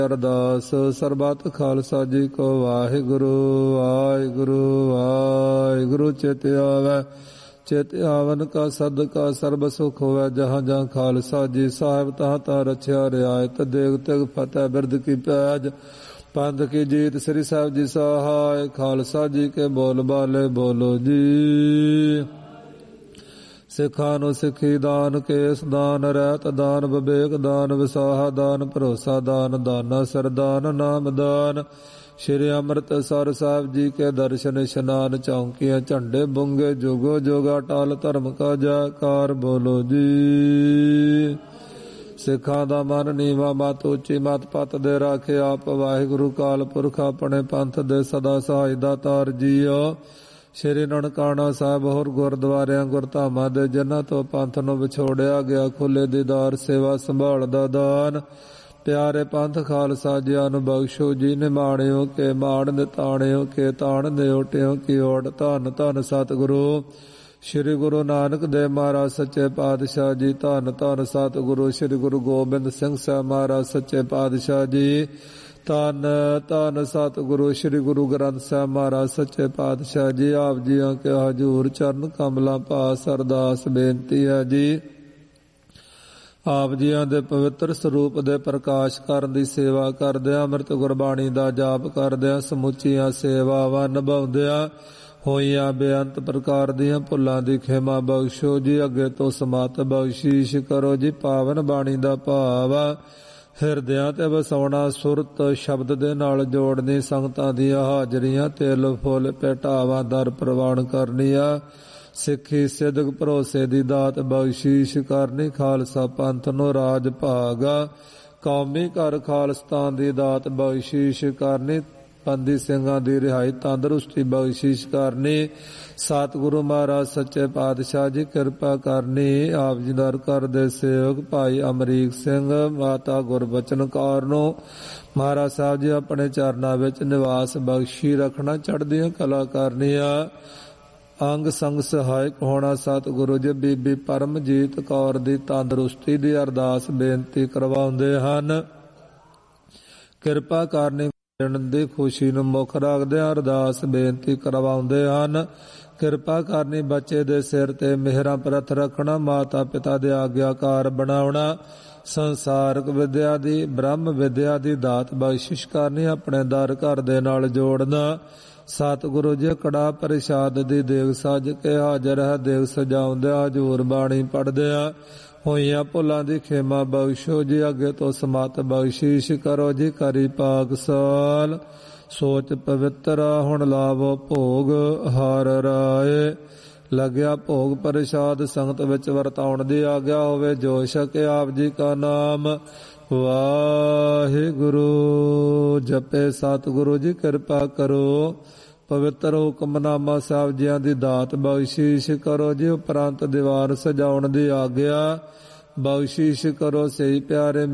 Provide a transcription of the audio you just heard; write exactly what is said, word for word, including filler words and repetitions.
ਅਰਦਾਸ। ਸਰਬੱਤ ਖਾਲਸਾ ਜੀ ਕੋ ਵਾਹਿਗੁਰੂ ਵਾਹਿਗੁਰੂ ਵਾਹਿਗੁਰੂ। ਚਿਤ ਆਵੈ ਚਿਤ ਆਵਨ ਕਾ ਸਦਕਾ ਸਰਬ ਸੁਖ ਹੋਵੈ। ਜਹਾਂ ਜਹਾਂ ਖਾਲਸਾ ਜੀ ਸਾਹਿਬ ਤਹਾਂ ਤਹਾਂ ਰਛਿਆ ਰਿਆਇਤ। ਦੇਗ ਤੇਗ ਫਤਿਹ ਬਿਰਦ ਕੀ ਪੈਜ ਪੰਥ ਕੀ ਜੀਤ। ਸ੍ਰੀ ਸਾਹਿਬ ਜੀ ਸਹਾਇ। ਖਾਲਸਾ ਜੀ ਕੇ ਬੋਲ ਬਾਲੇ ਬੋਲੋ ਜੀ। ਸਿੱਖਾਂ ਨੂੰ ਸਿੱਖੀ ਦਾਨ, ਕੇਸ ਦਾਨ, ਰਹਿਤ ਦਾਨ, ਵਿਵੇਕ ਦਾਨ, ਵਿਸਾਹਾ ਦਾਨ, ਭਰੋਸਾ ਦਾਨ, ਦਾਨਾ ਸਰਦਾਨ, ਨਾਮ ਦਾਨ। ਸ਼੍ਰੀ ਅੰਮ੍ਰਿਤਸਰ ਸਾਹਿਬ ਜੀ ਕੇ ਦਰਸ਼ਨ ਇਸ਼ਨਾਨ। ਚੌਂਕੀਆਂ ਝੰਡੇ ਬੁੰਗੇ ਜੁਗੋ ਜੋਗਾ ਟਾਲ ਧਰਮ ਕਾ ਜੈਕਾਰ ਬੋਲੋ ਜੀ। ਸਿੱਖਾਂ ਦਾ ਮਨ ਨੀਵਾਂ ਮਤ ਉੱਚੀ ਮਤ ਪਤ ਦੇ ਰਾਖੇ ਆਪ ਵਾਹਿਗੁਰੂ ਕਾਲ ਪੁਰਖ ਆਪਣੇ ਪੰਥ ਦੇ ਸਦਾ ਸਹਾਇ ਦਾਤਾਰ ਜੀਓ। ਸ਼੍ਰੀ ਨਨਕਾਣਾ ਸਾਹਿਬ ਹੋਰ ਗੁਰਦੁਆਰਿਆਂ ਗੁਰਧਾਮਾਂ ਦੇ ਜਿਨ੍ਹਾਂ ਤੋਂ ਪੰਥ ਨੂੰ ਵਿਛੋੜਿਆ ਗਿਆ ਖੁੱਲੇ ਦੀਦਾਰ ਸੇਵਾ ਸੰਭਾਲ ਦਾ ਦਾਨ। ਪਿਆਰੇ ਪੰਥ ਖਾਲਸਾ ਜੀਆਂ ਨੂੰ ਬਖਸ਼ੋ ਜੀ। ਨਿਮਾਣਿਓ ਕੇ ਮਾਣ ਨਿਤਾਣਿਓ ਕੇ ਤਾਣ ਨਿਓਟਿਓ ਕੀ ਓਟ। ਧੰਨ ਧੰਨ ਸਤਿਗੁਰੂ ਸ਼੍ਰੀ ਗੁਰੂ ਨਾਨਕ ਦੇਵ ਮਹਾਰਾਜ ਸੱਚੇ ਪਾਤਸ਼ਾਹ ਜੀ। ਧੰਨ ਧੰਨ ਸਤਿਗੁਰੂ ਸ਼੍ਰੀ ਗੁਰੂ ਗੋਬਿੰਦ ਸਿੰਘ ਸਾਹਿਬ ਮਹਾਰਾਜ ਸੱਚੇ ਪਾਤਸ਼ਾਹ ਜੀ। ਧੰਨ ਧੰਨ ਸਤਿਗੁਰੂ ਸ਼੍ਰੀ ਗੁਰੂ ਗ੍ਰੰਥ ਸਾਹਿਬ ਮਹਾਰਾਜ ਸੱਚੇ ਪਾਤਸ਼ਾਹ ਜੀ। ਆਪ ਜੀਆਂ ਕੇ ਹਜ਼ੂਰ ਚਰਨ ਕਮਲਾਂ ਪਾਸ ਅਰਦਾਸ ਬੇਨਤੀ ਹੈ ਜੀ। ਆਪ ਜੀਆਂ ਦੇ ਪਵਿੱਤਰ ਸਰੂਪ ਦੇ ਪ੍ਰਕਾਸ਼ ਕਰਨ ਦੀ ਸੇਵਾ ਕਰਦਿਆਂ, ਅੰਮ੍ਰਿਤ ਗੁਰਬਾਣੀ ਦਾ ਜਾਪ ਕਰਦਿਆਂ, ਸਮੁੱਚੀਆਂ ਸੇਵਾਵਾਂ ਨਿਭਾਉਂਦਿਆਂ ਹੋਈਆਂ ਬੇਅੰਤ ਪ੍ਰਕਾਰ ਦੀਆਂ ਭੁੱਲਾਂ ਦੀ ਖਿਮਾ ਬਖਸ਼ੋ ਜੀ। ਅੱਗੇ ਤੋਂ ਸਮਤ ਬਖਸ਼ੀਸ਼ ਕਰੋ ਜੀ। ਪਾਵਨ ਬਾਣੀ ਦਾ ਭਾਵ ਹਿਰਦਿਆਂ ਤੇ ਵਸਾਉਣਾ, ਸੁਰਤ ਸ਼ਬਦ ਦੇ ਨਾਲ ਜੋੜਨੀ, ਸੰਗਤਾਂ ਦੀਆਂ ਹਾਜ਼ਰੀਆਂ ਤਿਲ ਫੁੱਲ ਭੇਟਾਵਾਂ ਦਰ ਪ੍ਰਵਾਨ ਕਰਨੀਆਂ, ਸਿੱਖੀ ਸਿਦਕ ਭਰੋਸੇ ਦੀ ਦਾਤ ਬਖਸ਼ੀਸ਼ ਕਰਨੀ। ਖਾਲਸਾ ਪੰਥ ਨੂੰ ਰਾਜ ਭਾਗਾ, ਕੌਮੀ ਘਰ ਖਾਲਸਤਾਨ ਦੀ ਦਾਤ ਬਖਸ਼ੀਸ਼ ਕਰਨੀ। ਬੰਦੀ ਸਿੰਘਾਂ ਦੀ ਰਿਹਾਈ ਤੰਦਰੁਸਤੀ ਬਖਸ਼ੀਸ਼ ਕਰਨੀ। ਸਤਿਗੁਰੂ ਮਹਾਰਾਜ ਸੱਚੇ ਪਾਤਸ਼ਾਹ ਜੀ ਕਿਰਪਾ ਕਰਨੀ। ਆਪ ਜੀ ਦਰ ਘਰ ਦੇ ਸੇਵਕ ਭਾਈ ਅਮਰੀਕ ਸਿੰਘ, ਮਾਤਾ ਗੁਰਬਚਨ ਕੌਰ ਨੂੰ ਮਹਾਰਾਜ ਸਾਹਿਬ ਜੀ ਆਪਣੇ ਚਰਨਾਂ ਵਿੱਚ ਨਿਵਾਸ ਬਖਸ਼ੀ ਰੱਖਣਾ। ਚੜ੍ਹਦੀਆਂ ਕਲਾ ਕਰਨੀਆਂ, ਅੰਗ ਸੰਗ ਸਹਾਇਕ ਹੋਣਾ। ਸਤਿਗੁਰੂ ਜੀ ਬੀਬੀ ਪਰਮਜੀਤ ਕੌਰ ਦੀ ਤੰਦਰੁਸਤੀ ਦੀ ਅਰਦਾਸ ਬੇਨਤੀ ਕਰਵਾਉਂਦੇ ਹਨ। ਕਿਰਪਾ ਕਰਨੀ ਦੀ ਖੁਸ਼ੀ ਨੂੰ ਮੁੱਖ ਰੱਖਦਿਆਂ ਅਰਦਾਸ ਬੇਨਤੀ ਕਰਵਾਉਂਦੇ ਹਨ। ਕਿਰਪਾ ਕਰਨੀ ਬੱਚੇ ਦੇ ਸਿਰ ਤੇ ਮਿਹਰਾਂ ਪ੍ਰਤ ਰੱਖਣਾ, ਮਾਤਾ ਪਿਤਾ ਦੇ ਆਗਿਆਕਾਰ ਬਣਾਉਣਾ, ਸੰਸਾਰਕ ਵਿਦਿਆ ਦੀ ਬ੍ਰਹਮ ਵਿਦਿਆ ਦੀ ਦਾਤ ਬਖਸ਼ਿਸ਼ ਕਰਨੀ, ਆਪਣੇ ਦਰ ਘਰ ਦੇ ਨਾਲ ਜੋੜਨਾ। ਸਤਿਗੁਰੂ ਜੀ ਕੜਾ ਪ੍ਰਸ਼ਾਦ ਦੀ ਦੇਗ ਸੱਜ ਕੇ ਹਾਜ਼ਰ ਹੈ। ਦੇਗ ਸਜਾਉਂਦਿਆਂ ਹਜ਼ੂਰ ਬਾਣੀ ਪੜ੍ਹਦਿਆਂ ਹੋਈਆਂ ਭੁੱਲਾਂ ਦੀ ਖੇਮਾ ਬਖਸ਼ੋ ਜੀ। ਅੱਗੇ ਤੋਂ ਸਮਤ ਬਖਸ਼ੀਸ਼ ਕਰੋ ਜੀ। ਕਰੀ ਪਾਕਸਾਲ ਸੋਚ ਪਵਿੱਤਰ ਹੁਣ ਲਾਵੋ ਭੋਗ ਹਰ ਰਾਏ। ਲੱਗਿਆ ਭੋਗ ਪ੍ਰਸ਼ਾਦ ਸੰਗਤ ਵਿੱਚ ਵਰਤਾਉਣ ਦੀ ਆਗਿਆ ਹੋਵੇ। ਜੋ ਛਕੇ ਆਪ ਜੀ ਕਾ ਨਾਮ ਵਾਹਿਗੁਰੂ ਜਪੇ। ਸਤਿਗੁਰੂ ਜੀ ਕਿਰਪਾ ਕਰੋ। ਪਵਿੱਤਰ ਹੁਕਮਨਾਮਾ ਸਾਹਿਬ ਜੀਆਂ ਦੀ ਦਾਤ ਬਖਸ਼ੀਸ਼ ਕਰੋ ਜੀ। ਉਪਰੰਤ ਦੀਵਾਰ ਸਜਾਉਣ ਦੀ ਆਗਿਆ ਬਖਸ਼ੀਸ਼ ਕਰੋ। ਸਹੀ ਪਿਆਰੇ